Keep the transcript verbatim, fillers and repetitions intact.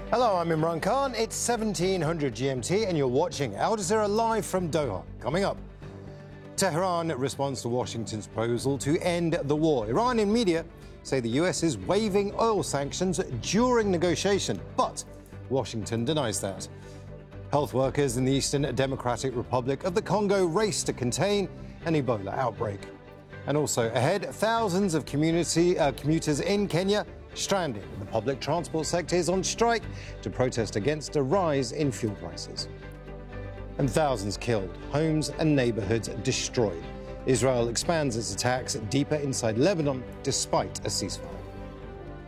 Hello, I'm Imran Khan. It's seventeen hundred G M T and you're watching Al Jazeera live from Doha. Coming up, Tehran responds to Washington's proposal to end the war. Iranian media say the U S is waiving oil sanctions during negotiation, but Washington denies that. Health workers in the Eastern Democratic Republic of the Congo race to contain an Ebola outbreak. And also ahead, thousands of community uh, commuters in Kenya stranded. The public transport sector is on strike to protest against a rise in fuel prices. And thousands killed, homes and neighborhoods destroyed. Israel expands its attacks deeper inside Lebanon despite a ceasefire.